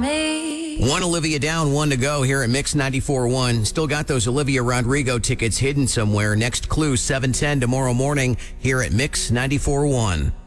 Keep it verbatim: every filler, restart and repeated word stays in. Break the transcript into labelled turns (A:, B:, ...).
A: me.
B: One Olivia down, one to go here at Mix ninety-four point one. Still got those Olivia Rodrigo tickets hidden somewhere. Next clue, seven ten tomorrow morning here at Mix ninety-four point one.